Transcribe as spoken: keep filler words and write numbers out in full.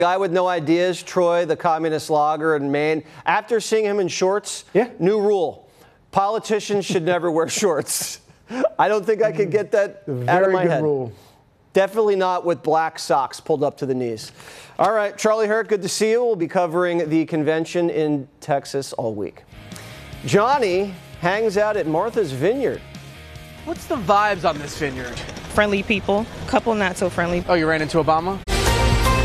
Guy with no ideas, Troy, the communist logger in Maine. After seeing him in shorts, yeah. new rule. Politicians should never wear shorts. I don't think I could get that Very out of my good head. Rule. Definitely not with black socks pulled up to the knees. All right, Charlie Hurt, good to see you. We'll be covering the convention in Texas all week. Johnny hangs out at Martha's Vineyard. What's the vibes on this vineyard? Friendly people, couple not so friendly. Oh, you ran into Obama?